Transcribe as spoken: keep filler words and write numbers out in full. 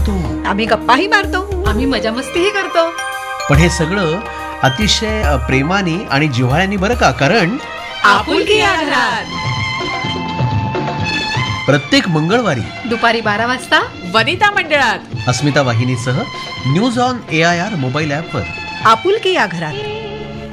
करतो, आम्ही गप्पाही मारतो, आम्ही मजा मस्तीही करतो. पण हे सगळं अतिशय अ, प्रेमाने आणि जिव्हाळ्याने बरं का, कारण आपुलकी या घरात. प्रत्येक मंगळवारी दुपारी बारा वाजता वनिता मंडळात अस्मिता वाहिनीसह news on A I R mobile ॲपवर आपुलकी या घरात.